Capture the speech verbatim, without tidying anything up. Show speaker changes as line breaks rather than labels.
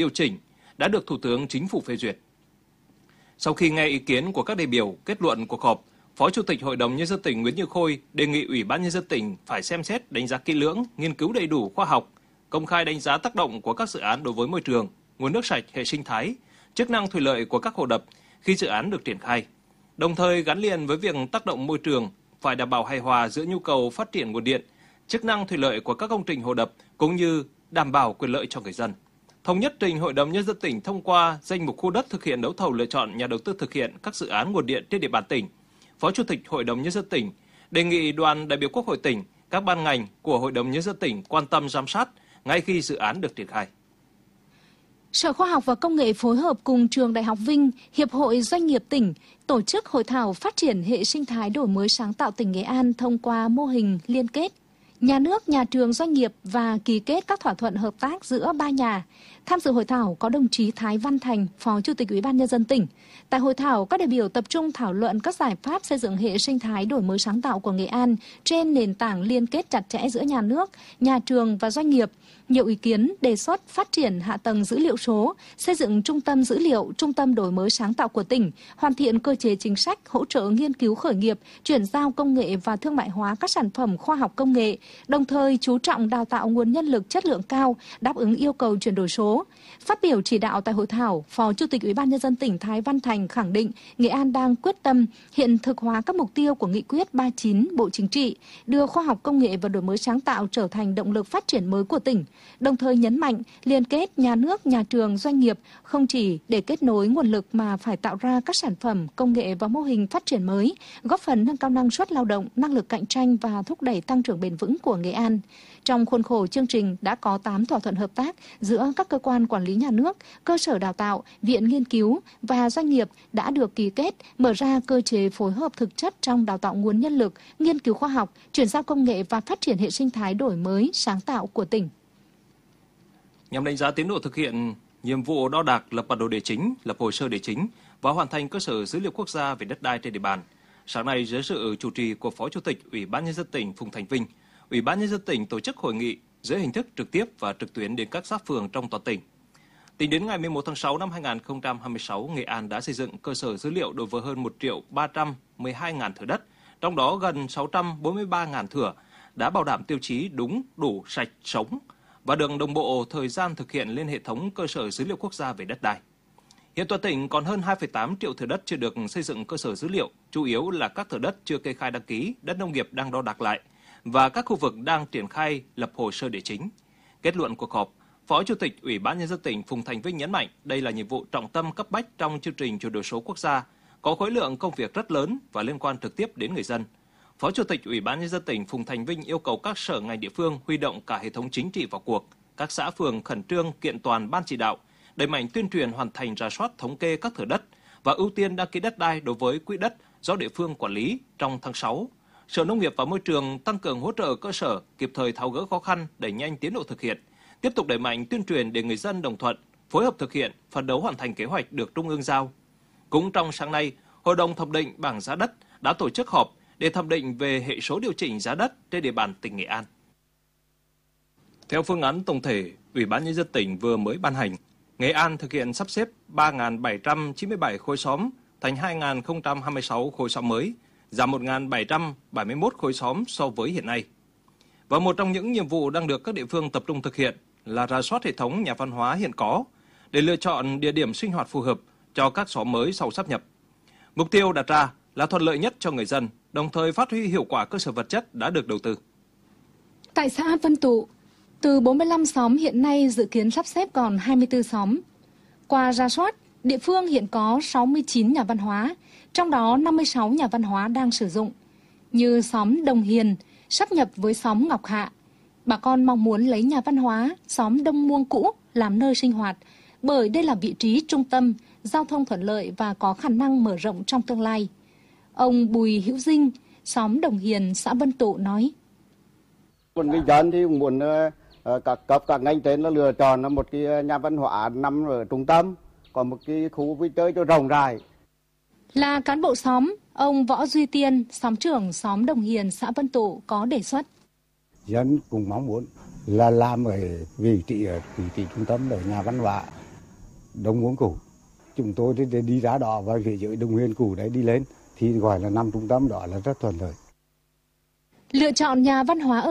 điều chỉnh đã được Thủ tướng Chính phủ phê duyệt. Sau khi nghe ý kiến của các đại biểu, kết luận cuộc họp, Phó Chủ tịch Hội đồng Nhân dân tỉnh Nguyễn Như Khôi đề nghị Ủy ban Nhân dân tỉnh phải xem xét đánh giá kỹ lưỡng, nghiên cứu đầy đủ khoa học, công khai đánh giá tác động của các dự án đối với môi trường, nguồn nước sạch, hệ sinh thái, chức năng thủy lợi của các hồ đập khi dự án được triển khai. Đồng thời gắn liền với việc tác động môi trường phải đảm bảo hài hòa giữa nhu cầu phát triển nguồn điện, chức năng thủy lợi của các công trình hồ đập cũng như đảm bảo quyền lợi cho người dân. Thống nhất trình Hội đồng Nhân dân tỉnh thông qua danh mục khu đất thực hiện đấu thầu lựa chọn nhà đầu tư thực hiện các dự án nguồn điện trên địa bàn tỉnh. Phó Chủ tịch Hội đồng Nhân dân tỉnh đề nghị đoàn đại biểu Quốc hội tỉnh, các ban ngành của Hội đồng Nhân dân tỉnh quan tâm giám sát ngay khi dự án được triển khai.
Sở Khoa học và Công nghệ phối hợp cùng Trường Đại học Vinh, Hiệp hội Doanh nghiệp tỉnh tổ chức hội thảo phát triển hệ sinh thái đổi mới sáng tạo tỉnh Nghệ An thông qua mô hình liên kết nhà nước, nhà trường, doanh nghiệp và ký kết các thỏa thuận hợp tác giữa ba nhà. Tham dự hội thảo có đồng chí Thái Văn Thành, Phó Chủ tịch Ủy ban Nhân dân tỉnh. Tại hội thảo, các đại biểu tập trung thảo luận các giải pháp xây dựng hệ sinh thái đổi mới sáng tạo của Nghệ An trên nền tảng liên kết chặt chẽ giữa nhà nước, nhà trường và doanh nghiệp. Nhiều ý kiến đề xuất phát triển hạ tầng dữ liệu số, xây dựng trung tâm dữ liệu, trung tâm đổi mới sáng tạo của tỉnh, hoàn thiện cơ chế chính sách, hỗ trợ nghiên cứu khởi nghiệp, chuyển giao công nghệ và thương mại hóa các sản phẩm khoa học công nghệ, đồng thời chú trọng đào tạo nguồn nhân lực chất lượng cao, đáp ứng yêu cầu chuyển đổi số. Phát biểu chỉ đạo tại hội thảo, Phó Chủ tịch Ủy ban Nhân dân tỉnh Thái Văn Thành khẳng định Nghệ An đang quyết tâm hiện thực hóa các mục tiêu của Nghị quyết ba mươi chín Bộ Chính trị, đưa khoa học công nghệ và đổi mới sáng tạo trở thành động lực phát triển mới của tỉnh. Đồng thời nhấn mạnh liên kết nhà nước, nhà trường, doanh nghiệp không chỉ để kết nối nguồn lực mà phải tạo ra các sản phẩm, công nghệ và mô hình phát triển mới, góp phần nâng cao năng suất lao động, năng lực cạnh tranh và thúc đẩy tăng trưởng bền vững của Nghệ An. Trong khuôn khổ chương trình đã có tám thỏa thuận hợp tác giữa các cơ quan quản lý nhà nước, cơ sở đào tạo, viện nghiên cứu và doanh nghiệp đã được ký kết, mở ra cơ chế phối hợp thực chất trong đào tạo nguồn nhân lực, nghiên cứu khoa học, chuyển giao công nghệ và phát triển hệ sinh thái đổi mới, sáng tạo của tỉnh.
Nhằm đánh giá tiến độ thực hiện nhiệm vụ đo đạc, lập bản đồ địa chính, lập hồ sơ địa chính và hoàn thành cơ sở dữ liệu quốc gia về đất đai trên địa bàn, sáng nay dưới sự chủ trì của Phó Chủ tịch Ủy ban Nhân dân tỉnh Phùng Thành Vinh, Ủy ban Nhân dân tỉnh tổ chức hội nghị dưới hình thức trực tiếp và trực tuyến đến các xã phường trong toàn tỉnh. Tính đến ngày mười một tháng sáu năm hai nghìn không trăm hai mươi sáu, Nghệ An đã xây dựng cơ sở dữ liệu đối với hơn một triệu ba trăm mười hai nghìn thửa đất, trong đó gần sáu trăm bốn mươi ba nghìn thửa đã bảo đảm tiêu chí đúng, đủ, sạch, sống và được đồng bộ thời gian thực hiện lên hệ thống cơ sở dữ liệu quốc gia về đất đai. Hiện toàn tỉnh còn hơn hai phẩy tám triệu thửa đất chưa được xây dựng cơ sở dữ liệu, chủ yếu là các thửa đất chưa kê khai đăng ký, đất nông nghiệp đang đo đạc lại và các khu vực đang triển khai lập hồ sơ địa chính. Kết luận cuộc họp, Phó Chủ tịch Ủy ban Nhân dân tỉnh Phùng Thành Vinh nhấn mạnh đây là nhiệm vụ trọng tâm cấp bách trong chương trình chuyển đổi số quốc gia, có khối lượng công việc rất lớn và liên quan trực tiếp đến người dân. Phó Chủ tịch Ủy ban Nhân dân tỉnh Phùng Thành Vinh yêu cầu các sở ngành địa phương huy động cả hệ thống chính trị vào cuộc, các xã phường khẩn trương kiện toàn ban chỉ đạo, đẩy mạnh tuyên truyền hoàn thành rà soát thống kê các thửa đất và ưu tiên đăng ký đất đai đối với quỹ đất do địa phương quản lý trong tháng sáu. Sở Nông nghiệp và Môi trường tăng cường hỗ trợ cơ sở, kịp thời tháo gỡ khó khăn, đẩy nhanh tiến độ thực hiện, tiếp tục đẩy mạnh tuyên truyền để người dân đồng thuận, phối hợp thực hiện, phấn đấu hoàn thành kế hoạch được Trung ương giao. Cũng trong sáng nay, Hội đồng thẩm định bảng giá đất đã tổ chức họp để thẩm định về hệ số điều chỉnh giá đất trên địa bàn tỉnh Nghệ An. Theo phương án tổng thể, Ủy ban Nhân dân tỉnh vừa mới ban hành, Nghệ An thực hiện sắp xếp ba nghìn bảy trăm chín mươi bảy khối xóm thành hai nghìn không trăm hai mươi sáu khối xóm mới, giảm một nghìn bảy trăm bảy mươi mốt khối xóm so với hiện nay. Và một trong những nhiệm vụ đang được các địa phương tập trung thực hiện là rà soát hệ thống nhà văn hóa hiện có để lựa chọn địa điểm sinh hoạt phù hợp cho các xóm mới sau sáp nhập. Mục tiêu đặt ra là thuận lợi nhất cho người dân, đồng thời phát huy hiệu quả cơ sở vật chất đã được đầu tư.
Tại xã Vân Tụ, từ bốn mươi lăm xóm hiện nay dự kiến sắp xếp còn hai mươi tư xóm. Qua rà soát, địa phương hiện có sáu mươi chín nhà văn hóa, trong đó năm mươi sáu nhà văn hóa đang sử dụng, như xóm Đồng Hiền, sáp nhập với xóm Ngọc Hạ. Bà con mong muốn lấy nhà văn hóa xóm Đông Muông cũ làm nơi sinh hoạt, bởi đây là vị trí trung tâm, giao thông thuận lợi và có khả năng mở rộng trong tương lai. Ông Bùi Hữu Dinh, xóm Đồng Hiền, xã Vân Tụ nói:
Một người dân thì cũng muốn uh, các cấp các ngành trên là lựa chọn là một cái nhà văn hóa nằm ở trung tâm, còn một cái khu vui chơi cho rộng rãi.
Là cán bộ xóm, ông Võ Duy Tiên, xóm trưởng xóm Đồng Hiền, xã Vân Tụ có đề xuất.
Dân cũng mong muốn là làm ở vị trí ở vị trí trung tâm ở nhà văn hóa
Đông Muống Củ. Chúng tôi thì đi ra đó và phía dưới Đông Nguyên Củ đấy đi lên thì gọi là nằm trung tâm, đó là rất thuận lợi.
Lựa chọn nhà văn hóa ở